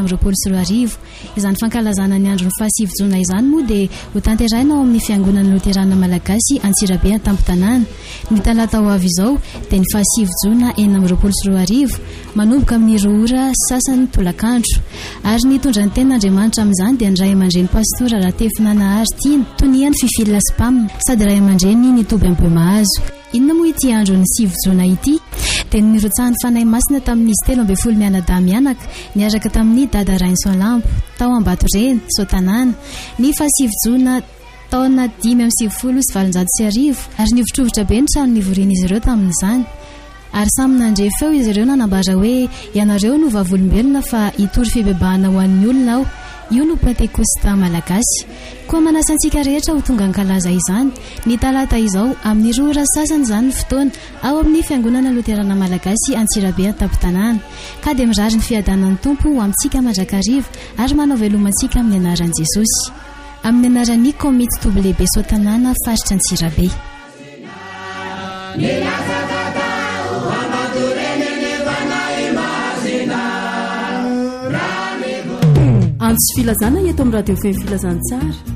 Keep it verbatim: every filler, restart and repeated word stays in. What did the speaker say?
amby roapolo sy roa arivo. Izany fankalazana ny andro ny fahasivy jona izany moa dia ho tanteraina ao amin'ny fiangonana loterana malagasy Antsirabe Antampotanàna. Ny talata ho avy izao dia ny fahasivy jona enina amby roapolo sy roa arivo, manomboka amin'ny roa ora sasany tolakandro. Ary ny tondra ny tenin'Andriamanitra amin'izany dia ny ray aman-dreny pastora Ratefinana Artina Toniany Fifila Spam sady ray aman-dreny Nitoby Amboemahazo. Inona moa ity andro ny sivy jona ity? Dia nirotsahany fanahy masina tamin'izy telo ambin'ny folo mianadahy mianaka niaraka tamin'ny dada Rainsolampo tao Ambatoreny, Sotanana. Ny fahasivy jona taona dimy amby sivifolo sy valonjato sy arivo ary nivotrovotra be ny trano nivorian'izy ireo tamin'izany. Ary samy nandre feo izy ireo nanambara hoe ianareo no vavolombelona fa hitory fibebahana ho an'ny olona aho. Io no Pentekosta malagasy. Koa manasa antsika rehetra ho tonga ankalaza izany. Ny talata izao amin'ny roa ora sasany izany ny fotoana ao amin'ny fiangonana loterana malagasy Antsirabe Antampotanàna. Ka dia mirary ny fiadanan'ny tompo ho amintsika mandrakariva ary manao velomantsika amin'ny anaran'i Jesosy. Amin'ny anaran'ny komity toby lehibe Sotanàna faritra Antsirabe. Antsy filazana eto amin'ny radio fem filazantsara.